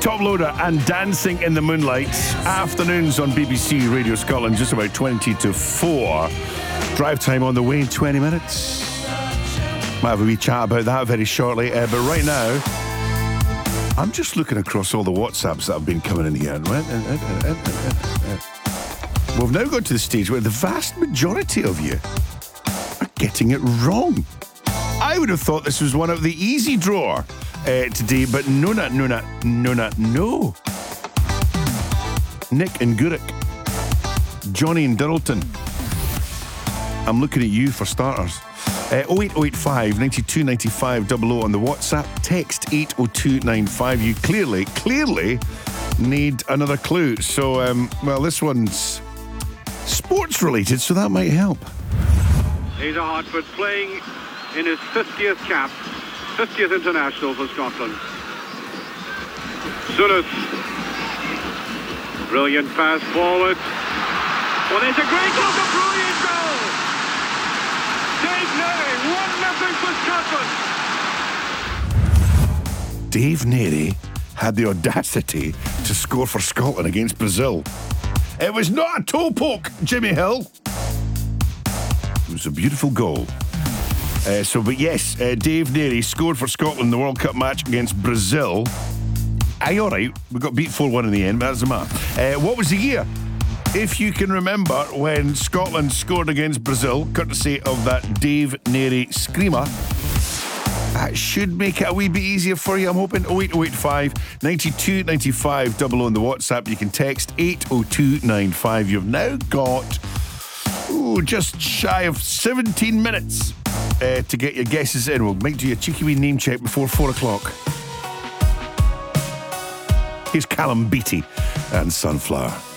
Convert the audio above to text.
Top Loader and Dancing in the Moonlight. Afternoons on BBC Radio Scotland, just about 20 to 4. Drive time on the way in 20 minutes. Might have a wee chat about that very shortly. But right now, I'm just looking across all the WhatsApps that have been coming in here. We've now got to the stage where the vast majority of you are getting it wrong. I would have thought this was one of the easy drawer today, but no. Nick and Gurrick, Johnny and Dirleton. I'm looking at you for starters. 08085 92 95 00 on the WhatsApp. Text 80295. You clearly need another clue. So, well, this one's sports related, so that might help. Asa Hartford playing in his 50th cap, 50th international for Scotland. Souness. Brilliant pass forward. Well, there's a great look, a brilliant goal. Dave Nerry, 1-0 for Scotland. Dave Nerey had the audacity to score for Scotland against Brazil. It was not a toe poke, Jimmy Hill. It was a beautiful goal. But yes, Dave Nerey scored for Scotland in the World Cup match against Brazil. Aye, all right, we got beat 4-1 in the end, but that's the matter. What was the year? If you can remember when Scotland scored against Brazil, courtesy of that Dave Nerey screamer, that should make it a wee bit easier for you, I'm hoping. 08085 92 95 00 on the WhatsApp. You can text 80295. You've now got just shy of 17 minutes to get your guesses in. We'll make you a cheeky wee name check before 4 o'clock. Here's Callum Beattie and Sunflower.